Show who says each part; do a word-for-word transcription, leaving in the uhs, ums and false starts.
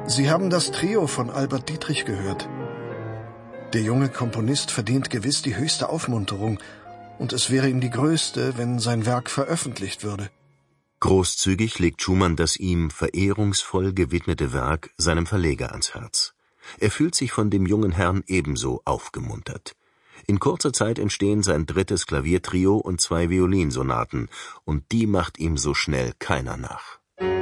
Speaker 1: Sie haben das Trio von Albert Dietrich gehört. Der junge Komponist verdient gewiss die höchste Aufmunterung, und es wäre ihm die größte, wenn sein Werk veröffentlicht würde.
Speaker 2: Großzügig legt Schumann das ihm verehrungsvoll gewidmete Werk seinem Verleger ans Herz. Er fühlt sich von dem jungen Herrn ebenso aufgemuntert. In kurzer Zeit entstehen sein drittes Klaviertrio und zwei Violinsonaten, und die macht ihm so schnell keiner nach.